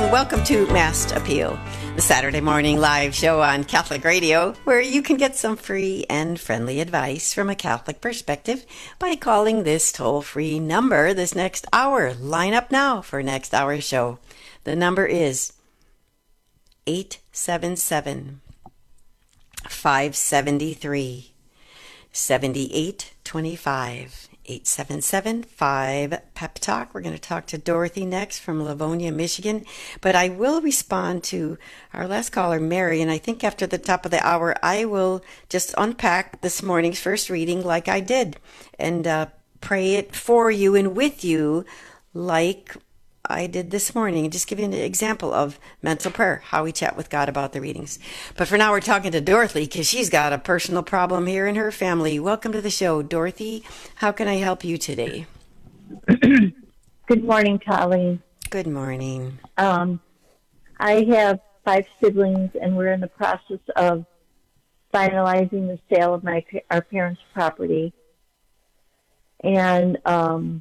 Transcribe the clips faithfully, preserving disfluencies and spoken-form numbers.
and welcome to Mast Appeal, the Saturday morning live show on Catholic Radio, where you can get some free and friendly advice from a Catholic perspective by calling this toll-free number this next hour. Line up now for next hour's show. The number is eight seven seven, five seven three, seven eight two five. eight seven seven, five, Pep Talk. We're going to talk to Dorothy next from Livonia, Michigan. But I will respond to our last caller, Mary, and I think after the top of the hour, I will just unpack this morning's first reading like I did and uh, pray it for you and with you like I did this morning, and just give you an example of mental prayer, how we chat with God about the readings. But for now, we're talking to Dorothy because she's got a personal problem here in her family. Welcome to the show, Dorothy. How can I help you today? Good morning, Colleen. Good morning. Um, I have five siblings, and we're in the process of finalizing the sale of my our parents' property. And um,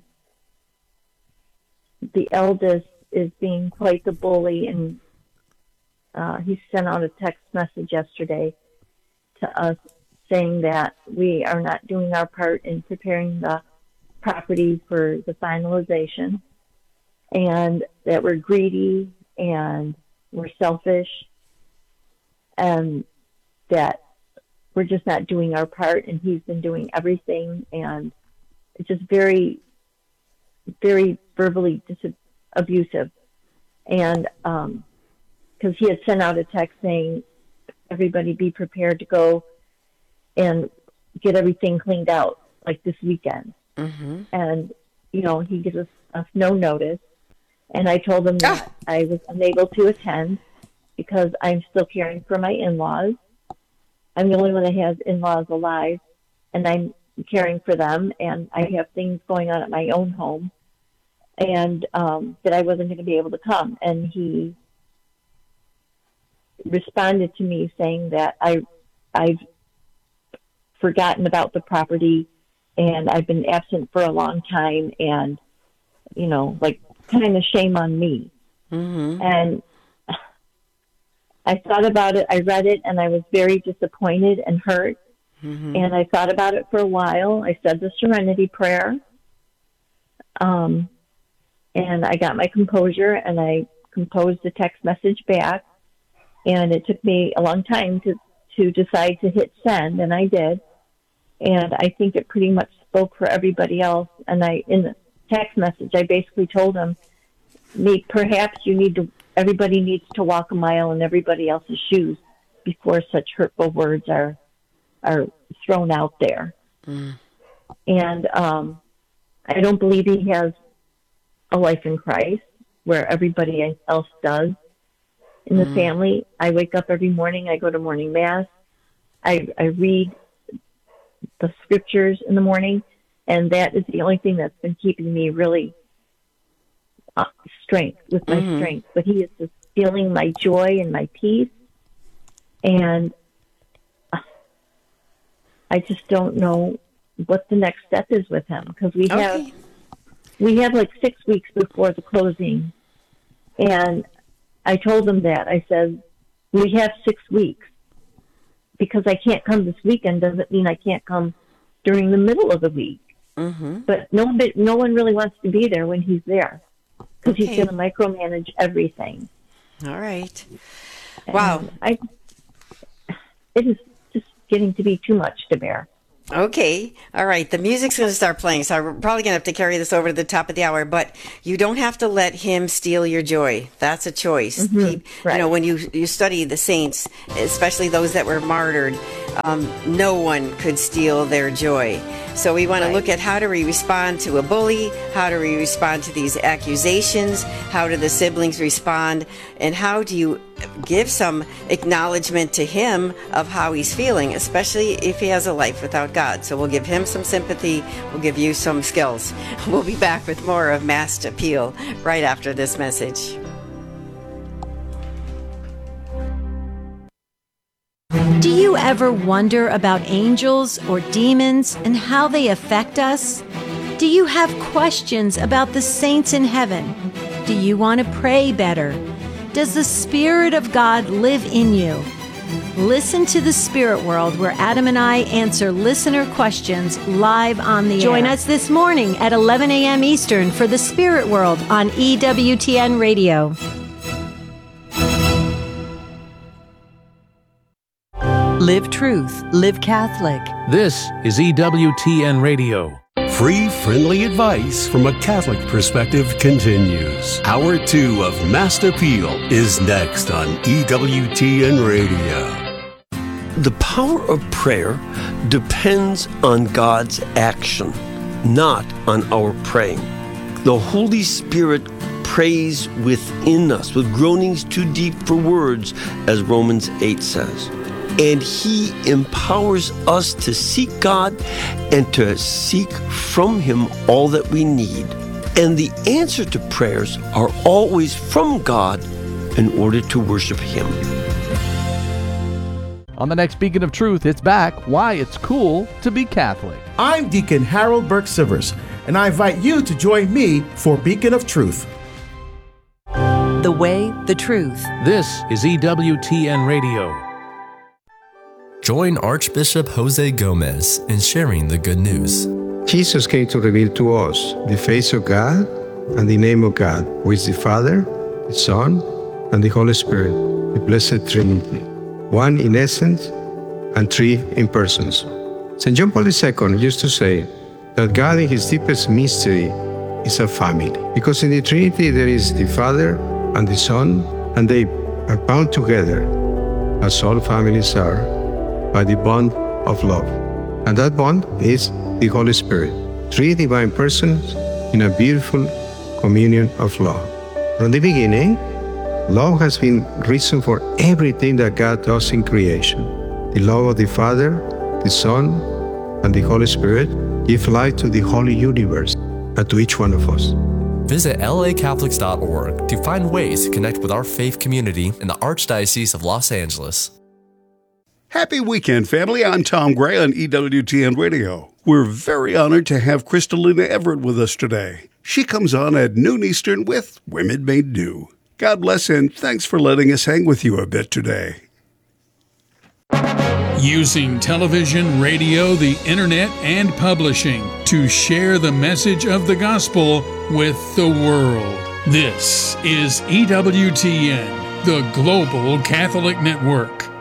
the eldest is being quite the bully, and uh, he sent out a text message yesterday to us saying that we are not doing our part in preparing the property for the finalization, and that we're greedy and we're selfish, and that we're just not doing our part, and he's been doing everything, and it's just very, very verbally dis- abusive. And um, because he had sent out a text saying, everybody be prepared to go and get everything cleaned out, like this weekend. Mm-hmm. And, you know, he gives us, us no notice. And I told him that ah. I was unable to attend because I'm still caring for my in-laws. I'm the only one that has in-laws alive, and I'm caring for them, and I have things going on at my own home, and um, that I wasn't going to be able to come. And he responded to me saying that I, I've forgotten about the property, and I've been absent for a long time, and, you know, like, kind of shame on me. Mm-hmm. And I thought about it, I read it, and I was very disappointed and hurt. Mm-hmm. And I thought about it for a while. I said the Serenity Prayer. Um, and I got my composure, and I composed a text message back. And it took me a long time to, to decide to hit send, and I did. And I think it pretty much spoke for everybody else. And I, in the text message, I basically told them, perhaps you need to, everybody needs to walk a mile in everybody else's shoes before such hurtful words are are thrown out there. Mm. And um, I don't believe he has a life in Christ where everybody else does in the mm. family. I wake up every morning, I go to morning mass, I, I read the scriptures in the morning, and that is the only thing that's been keeping me really uh, strength, with my mm. strength. But he is just stealing my joy and my peace, and I just don't know what the next step is with him, because we okay. have we have like six weeks before the closing, and I told him that. I said, we have six weeks. Because I can't come this weekend doesn't mean I can't come during the middle of the week. Mm-hmm. But no, no one really wants to be there when he's there, because okay. he's going to micromanage everything. All right. And wow. I, it is getting to be too much to bear. Okay. All right. The music's going to start playing, so we're probably going to have to carry this over to the top of the hour, but you don't have to let him steal your joy. That's a choice. Mm-hmm. He, right. You know, when you, you study the saints, especially those that were martyred, um, no one could steal their joy. So we want right. to look at how do we respond to a bully, how do we respond to these accusations, how do the siblings respond, and how do you give some acknowledgement to him of how he's feeling, especially if he has a life without God. So we'll give him some sympathy, we'll give you some skills. We'll be back with more of Mast Appeal right after this message. Do you ever wonder about angels or demons and how they affect us? Do you have questions about the saints in heaven? Do you want to pray better? Does the Spirit of God live in you? Listen to The Spirit World, where Adam and I answer listener questions live on the Join air. Us this morning at eleven a.m. Eastern for The Spirit World on E W T N Radio. Live truth, live Catholic. This is E W T N Radio. Free, friendly advice from a Catholic perspective continues. Hour two of Mass Appeal is next on E W T N Radio. The power of prayer depends on God's action, not on our praying. The Holy Spirit prays within us with groanings too deep for words, as Romans eight says. And He empowers us to seek God and to seek from Him all that we need. And the answer to prayers are always from God in order to worship Him. On the next Beacon of Truth, it's back, Why It's Cool to Be Catholic. I'm Deacon Harold Burke-Sivers, and I invite you to join me for Beacon of Truth. The way, the truth. This is E W T N Radio. Join Archbishop Jose Gomez in sharing the good news. Jesus came to reveal to us the face of God and the name of God, who is the Father, the Son, and the Holy Spirit, the Blessed Trinity, one in essence and three in persons. Saint John Paul the Second used to say that God in His deepest mystery is a family, because in the Trinity there is the Father and the Son, and they are bound together, as all families are, by the bond of love. And that bond is the Holy Spirit, three divine persons in a beautiful communion of love. From the beginning, love has been reason for everything that God does in creation. The love of the Father, the Son, and the Holy Spirit give life to the holy universe and to each one of us. Visit L A Catholics dot org to find ways to connect with our faith community in the Archdiocese of Los Angeles. Happy weekend, family. I'm Tom Gray on E W T N Radio. We're very honored to have Kristalina Everett with us today. She comes on at noon Eastern with Women Made New. God bless and thanks for letting us hang with you a bit today. Using television, radio, the internet, and publishing to share the message of the gospel with the world. This is E W T N, the Global Catholic Network.